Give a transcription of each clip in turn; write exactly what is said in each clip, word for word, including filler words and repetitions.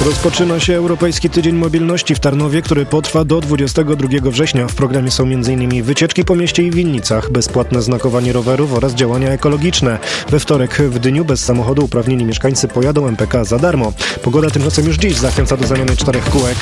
Rozpoczyna się Europejski Tydzień Mobilności w Tarnowie, który potrwa do dwudziestego drugiego września. W programie są m in wycieczki po mieście i winnicach, bezpłatne znakowanie rowerów oraz działania ekologiczne. We wtorek w dniu bez samochodu uprawnieni mieszkańcy pojadą M P K za darmo. Pogoda tymczasem już dziś zachęca do zamiany czterech kółek.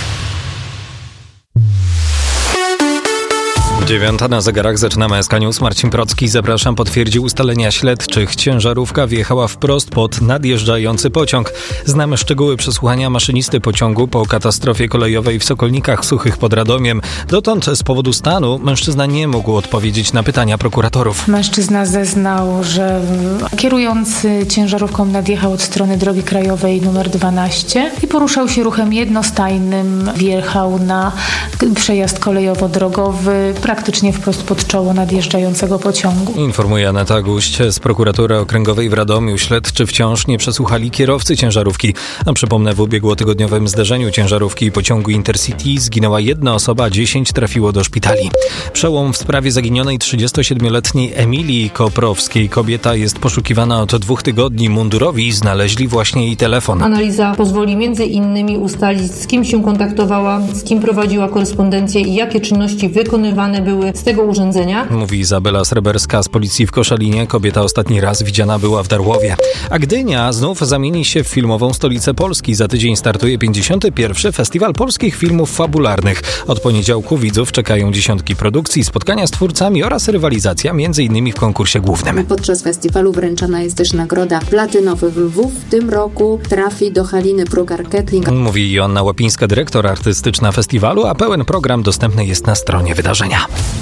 Dziewiąta na zegarach, zaczynamy S K News. Marcin Procki, zapraszam. Potwierdził ustalenia śledczych. Ciężarówka wjechała wprost pod nadjeżdżający pociąg. Znamy szczegóły przesłuchania maszynisty pociągu po katastrofie kolejowej w Sokolnikach Suchych pod Radomiem. Dotąd z powodu stanu mężczyzna nie mógł odpowiedzieć na pytania prokuratorów. Mężczyzna zeznał, że kierujący ciężarówką nadjechał od strony drogi krajowej numer dwanaście i poruszał się ruchem jednostajnym. Wjechał na przejazd kolejowo-drogowy praktycznie wprost pod czoło nadjeżdżającego pociągu. Informuje Aneta Guść z prokuratury okręgowej w Radomiu. Śledczy wciąż nie przesłuchali kierowcy ciężarówki. A przypomnę, w ubiegłotygodniowym zderzeniu ciężarówki i pociągu Intercity zginęła jedna osoba, dziesięć trafiło do szpitali. Przełom w sprawie zaginionej trzydziestosiedmioletniej Emilii Koprowskiej. Kobieta jest poszukiwana od dwóch tygodni. Mundurowi znaleźli właśnie jej telefon. Analiza pozwoli między innymi ustalić, z kim się kontaktowała, z kim prowadziła korespondencję i jakie czynności wykonywane były z tego urządzenia. Mówi Izabela Sreberska z policji w Koszalinie. Kobieta ostatni raz widziana była w Darłowie. A Gdynia znów zamieni się w filmową stolicę Polski. Za tydzień startuje pięćdziesiąty pierwszy Festiwal Polskich Filmów Fabularnych. Od poniedziałku widzów czekają dziesiątki produkcji, spotkania z twórcami oraz rywalizacja m.in. w konkursie głównym. Podczas festiwalu wręczana jest też nagroda Platynowych Lwów. W tym roku trafi do Haliny Prugar-Kettling. Mówi Joanna Łapińska, dyrektor artystyczna festiwalu, a pełen program dostępny jest na stronie wydarzenia.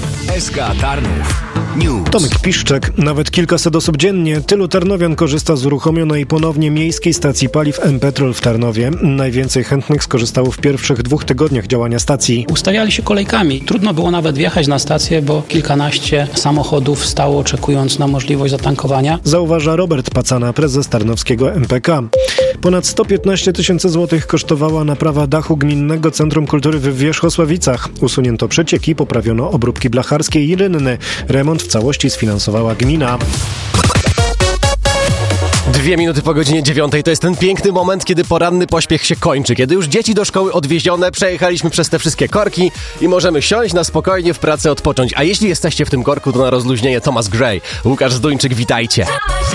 S K Tarnów News. Tomek Piszczek. Nawet kilkaset osób dziennie. Tylu tarnowian korzysta z uruchomionej ponownie miejskiej stacji paliw M-Petrol w Tarnowie. Najwięcej chętnych skorzystało w pierwszych dwóch tygodniach działania stacji. Ustawiali się kolejkami. Trudno było nawet wjechać na stację, bo kilkanaście samochodów stało oczekując na możliwość zatankowania. Zauważa Robert Pacana, prezes tarnowskiego M P K. Ponad sto piętnaście tysięcy złotych kosztowała naprawa dachu Gminnego Centrum Kultury w Wierzchosławicach. Usunięto przecieki, poprawiono obróbki blacharskie i rynny. Remont w całości sfinansowała gmina. Dwie minuty po godzinie dziewiątej to jest ten piękny moment, kiedy poranny pośpiech się kończy. Kiedy już dzieci do szkoły odwiezione, przejechaliśmy przez te wszystkie korki i możemy siąść na spokojnie w pracy odpocząć. A jeśli jesteście w tym korku, to na rozluźnienie Thomas Gray. Łukasz Zduńczyk, witajcie.